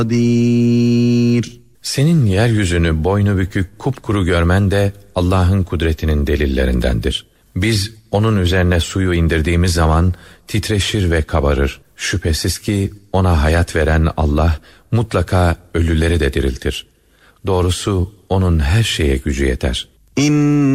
Senin yeryüzünü boynu bükük kupkuru görmen de Allah'ın kudretinin delillerindendir. Biz onun üzerine suyu indirdiğimiz zaman titreşir ve kabarır. Şüphesiz ki ona hayat veren Allah mutlaka ölüleri de diriltir. Doğrusu onun her şeye gücü yeter.